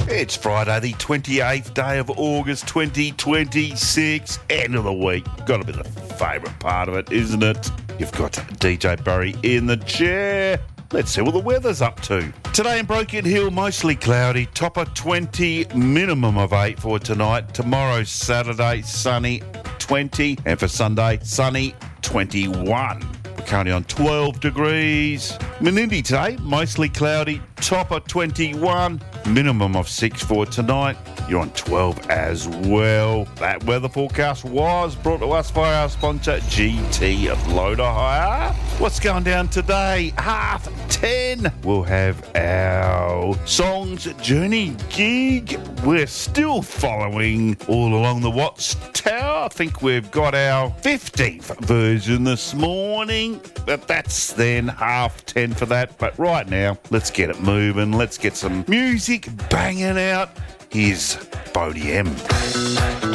It's Friday, the 28th day of August 2026, end of the week. Got to be the favourite part of it, isn't it? You've got DJ Barry in the chair. Let's see what the weather's up to. Today in Broken Hill, mostly cloudy, top of 20, minimum of 8 for tonight. Tomorrow, Saturday, sunny, 20, and for Sunday, sunny, 21. We're currently on 12 degrees. Menindee today, mostly cloudy, top of 21, minimum of 6 for tonight. You're on 12 as well. That weather forecast was brought to us by our sponsor, GT of Loader Hire. What's going down today? 10:30. We'll have our Songs Journey gig. We're still following all along the Watchtower. I think we've got our 15th version this morning. But that's then 10:30 for that. But right now, let's get it moving. Let's get some music banging out. Here's Bodie M.